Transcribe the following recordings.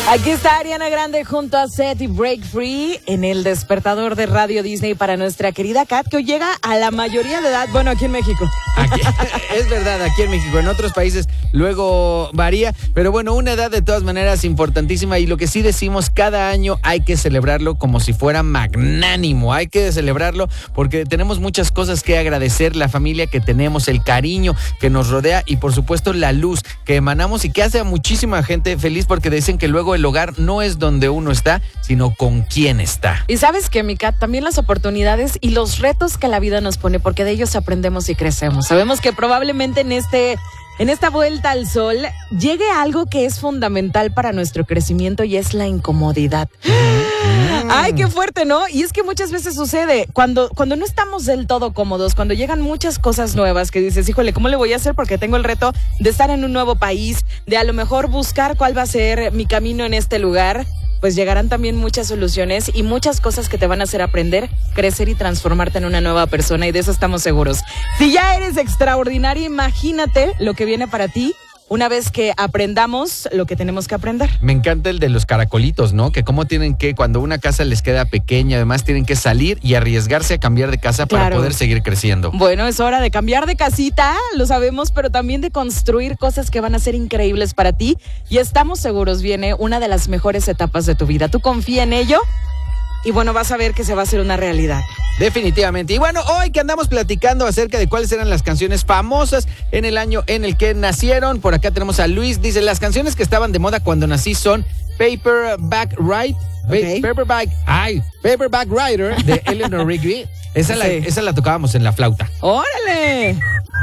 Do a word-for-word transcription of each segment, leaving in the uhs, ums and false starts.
Aquí está Ariana Grande junto a Seth y Break Free en el despertador de Radio Disney para nuestra querida Kat, que hoy llega a la mayoría de edad, bueno, aquí en México. Aquí, es verdad, aquí en México, en otros países luego varía, pero bueno, una edad de todas maneras importantísima, y lo que sí decimos, cada año hay que celebrarlo como si fuera magnánimo, hay que celebrarlo porque tenemos muchas cosas que agradecer, la familia que tenemos, el cariño que nos rodea y por supuesto la luz que emanamos y que hace a muchísima gente feliz, porque dicen que luego el hogar no es donde uno está, sino con quién está. Y sabes que, mi Kat, también las oportunidades y los retos que la vida nos pone, porque de ellos aprendemos y crecemos. Sabemos que probablemente en este, en esta vuelta al sol llegue algo que es fundamental para nuestro crecimiento y es la incomodidad. Mm. Ay, qué fuerte, ¿no? Y es que muchas veces sucede, cuando, cuando no estamos del todo cómodos, cuando llegan muchas cosas nuevas que dices, híjole, ¿cómo le voy a hacer? Porque tengo el reto de estar en un nuevo país, de a lo mejor buscar cuál va a ser mi camino en este lugar. Pues llegarán también muchas soluciones y muchas cosas que te van a hacer aprender, crecer y transformarte en una nueva persona, y de eso estamos seguros. Si ya eres extraordinaria, imagínate lo que viene para ti una vez que aprendamos lo que tenemos que aprender. Me encanta el de los caracolitos, ¿no? Que cómo tienen que, cuando una casa les queda pequeña, además tienen que salir y arriesgarse a cambiar de casa para Claro. poder seguir creciendo. Bueno, es hora de cambiar de casita, lo sabemos, pero también de construir cosas que van a ser increíbles para ti. Y estamos seguros, viene una de las mejores etapas de tu vida. Tú confía en ello y bueno, vas a ver que se va a hacer una realidad. Definitivamente. Y bueno, hoy que andamos platicando acerca de cuáles eran las canciones famosas en el año en el que nacieron, por acá tenemos a Luis, dice, las canciones que estaban de moda cuando nací son Paperback Ride, Okay. Paperback, ay, Paperback Rider de Eleanor Rigby. Esa, Sí. la, esa la tocábamos en la flauta. ¡Órale!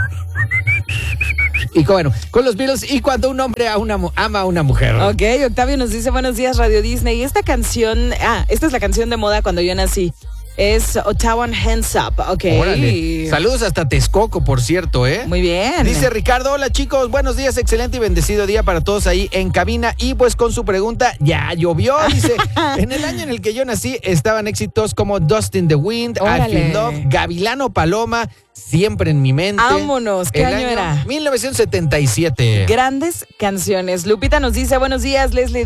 Y bueno, con los Beatles, y cuando un hombre a una, ama a una mujer. Ok, Octavio nos dice, buenos días, Radio Disney. Esta canción, ah, esta es la canción de moda cuando yo nací. Es Ottawan Hands Up, ok. Órale. Saludos hasta Texcoco, por cierto, ¿eh? Muy bien. Dice Ricardo, hola chicos, buenos días, excelente y bendecido día para todos ahí en cabina. Y pues con su pregunta, ya llovió, dice, en el año en el que yo nací estaban éxitos como Dust in the Wind, I Feel Love, Gavilano Paloma, Siempre en mi mente. Vámonos, ¿qué El año era? mil novecientos setenta y siete. Grandes canciones. Lupita nos dice, buenos días, Leslie.